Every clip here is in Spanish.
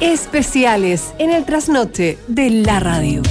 Especiales en el trasnoche de la radio.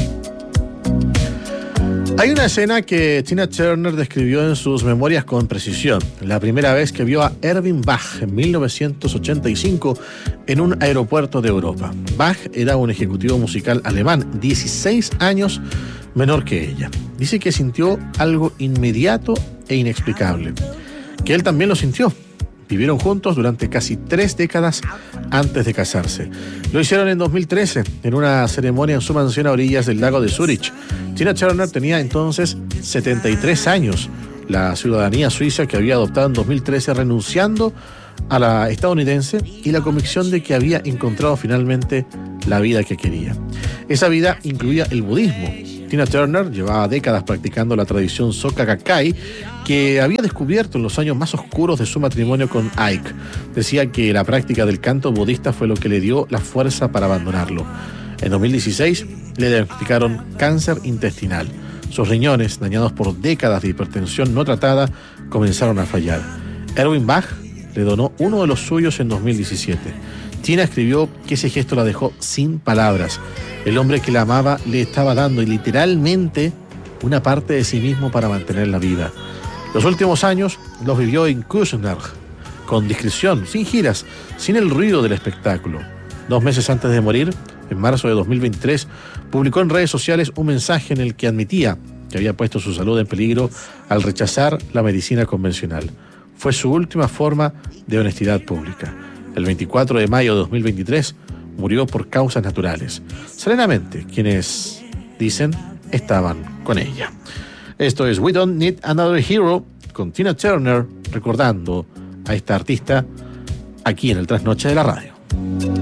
Hay una escena que Tina Turner describió en sus memorias con precisión. La primera vez que vio a Erwin Bach en 1985 en un aeropuerto de Europa. Bach era un ejecutivo musical alemán, 16 años menor que ella. Dice que sintió algo inmediato e inexplicable. Que él también lo sintió. Vivieron juntos durante casi 3 décadas antes de casarse. Lo hicieron en 2013, en una ceremonia en su mansión a orillas del lago de Zúrich. Tina Turner tenía entonces 73 años. La ciudadanía suiza que había adoptado en 2013, renunciando a la estadounidense, y la convicción de que había encontrado finalmente la vida que quería. Esa vida incluía el budismo. Tina Turner llevaba décadas practicando la tradición Soka Gakkai, que había descubierto en los años más oscuros de su matrimonio con Ike. Decía que la práctica del canto budista fue lo que le dio la fuerza para abandonarlo. En 2016 le diagnosticaron cáncer intestinal. Sus riñones, dañados por décadas de hipertensión no tratada, comenzaron a fallar. Erwin Bach le donó uno de los suyos en 2017. Tina escribió que ese gesto la dejó sin palabras. El hombre que la amaba le estaba dando literalmente una parte de sí mismo para mantenerla viva. Los últimos años los vivió en Küsnacht, con discreción, sin giras, sin el ruido del espectáculo. 2 meses antes de morir, en marzo de 2023, publicó en redes sociales un mensaje en el que admitía que había puesto su salud en peligro al rechazar la medicina convencional. Fue su última forma de honestidad pública. El 24 de mayo de 2023 murió por causas naturales. Serenamente, quienes dicen estaban con ella. Esto es We Don't Need Another Hero con Tina Turner, recordando a esta artista aquí en el Trasnoche de la Radio.